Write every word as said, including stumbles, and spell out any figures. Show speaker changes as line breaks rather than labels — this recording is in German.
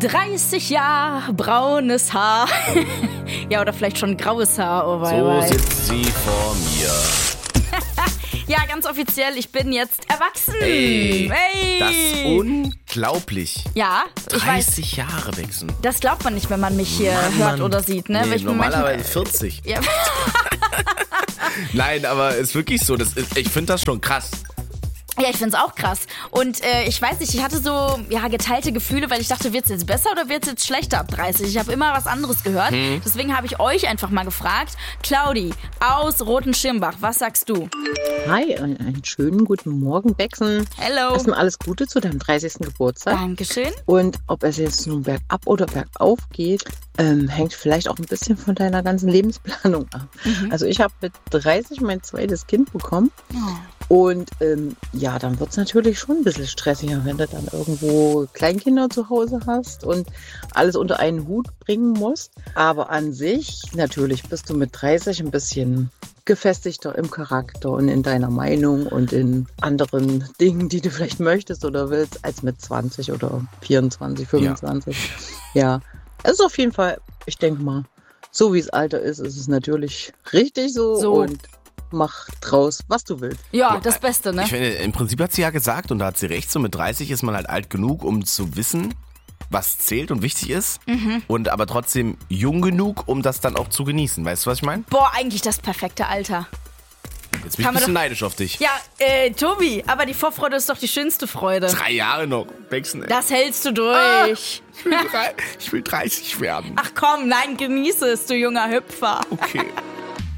dreißig Jahre braunes Haar. Ja, oder vielleicht schon graues Haar. Oh, wei,
So
wei.
sitzt sie vor mir.
Ja, ganz offiziell, ich bin jetzt erwachsen.
Ey,
hey.
das ist unglaublich.
Ja, ich weiß.
dreißig Jahre wechseln.
Das glaubt man nicht, wenn man mich hier
Mann,
hört
Mann.
oder sieht, ne?
Nee,
Weil ich bin
normalerweise
manchmal-
vierzig.
Ja.
Nein, aber ist wirklich so. Das ist, ich finde das schon krass.
Ja, ich find's auch krass. Und äh, ich weiß nicht, ich hatte so ja geteilte Gefühle, weil ich dachte, wird's jetzt besser oder wird's jetzt schlechter ab dreißig? Ich habe immer was anderes gehört.
Hm.
Deswegen habe ich euch einfach mal gefragt. Claudi aus Rotenschirmbach, was sagst du?
Hi und einen schönen guten Morgen, Bexen.
Hello.
Erstmal alles Gute zu deinem dreißigsten Geburtstag.
Dankeschön.
Und ob es jetzt nun bergab oder bergauf geht, ähm, hängt vielleicht auch ein bisschen von deiner ganzen Lebensplanung ab.
Mhm.
Also ich habe mit dreißig mein zweites Kind bekommen. Und ähm, ja, dann wird es natürlich schon ein bisschen stressiger, wenn du dann irgendwo Kleinkinder zu Hause hast und alles unter einen Hut bringen musst. Aber an sich, natürlich bist du mit dreißig ein bisschen gefestigter im Charakter und in deiner Meinung und in anderen Dingen, die du vielleicht möchtest oder willst, als mit zwanzig oder vierundzwanzig, fünfundzwanzig. Ja, ja. Es ist auf jeden Fall, ich denke mal, so wie es Alter ist, ist es natürlich richtig so,
So.
und mach draus, was du willst.
Ja, das Beste, ne?
Ich finde, im Prinzip hat sie ja gesagt, und da hat sie recht, so mit dreißig ist man halt alt genug, um zu wissen, was zählt und wichtig ist.
Mhm.
Und aber trotzdem jung genug, um das dann auch zu genießen. Weißt du, was ich meine?
Boah, eigentlich das perfekte Alter.
Jetzt bin ich
Kann
ein
man
bisschen
doch-
neidisch auf dich.
Ja, äh, Tobi, aber die Vorfreude ist doch die schönste Freude.
Drei Jahre noch. Wechseln. ey.
Das hältst du durch.
Ah, ich, will drei, ich will dreißig werden.
Ach komm, nein, genieße es, du junger Hüpfer.
Okay.